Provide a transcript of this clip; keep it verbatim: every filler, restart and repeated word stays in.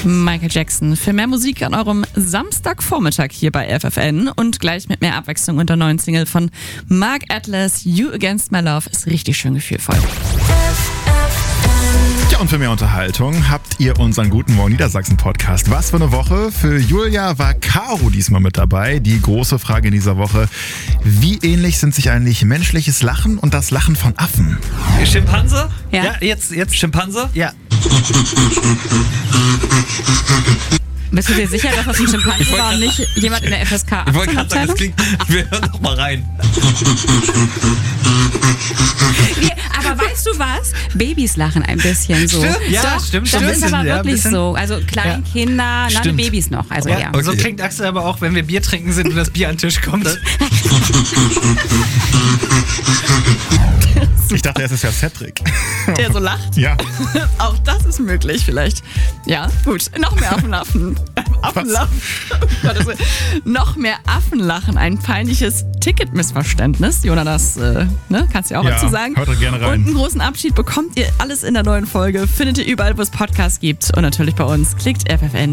Michael Jackson. Für mehr Musik an eurem Samstagvormittag hier bei F F N und gleich mit mehr Abwechslung und der neuen Single von Mark Atlas, You Against My Love, ist richtig schön gefühlvoll. Ja, und für mehr Unterhaltung habt ihr unseren Guten Morgen Niedersachsen Podcast. Was für eine Woche. Für Julia war Caro diesmal mit dabei. Die große Frage in dieser Woche: Wie ähnlich sind sich eigentlich menschliches Lachen und das Lachen von Affen? Schimpanse? Ja. Ja, jetzt, jetzt Schimpanse? Ja. Bist du dir sicher, dass das ein Schimpanse war und nicht jemand in der F S K? Ich wollte gerade sagen, das klingt. Wir hören doch mal rein. Nee, aber weißt du was? Babys lachen ein bisschen so. Stimmt, ja, Doch, stimmt, Das stimmt. ist aber Ja, wirklich bisschen. so. Also Kleinkinder, ja. na, Stimmt. Babys noch. Also Ja, ja. und so Okay. klingt Axel aber auch, wenn wir Bier trinken sind und das Bier an den Tisch kommt. Ich dachte, es ist ja Cedric. Der so lacht. Ja. Auch das ist möglich vielleicht. Ja, gut. Noch mehr Affenlachen. Affenlachen. Oh Gott, das ist- noch mehr Affenlachen. Ein peinliches Ticketmissverständnis. Jona, das äh, ne, kannst du ja auch Ja, dazu sagen. hört doch gerne rein. Und einen großen Abschied bekommt ihr alles in der neuen Folge. Findet ihr überall, wo es Podcasts gibt. Und natürlich bei uns. Klickt F F N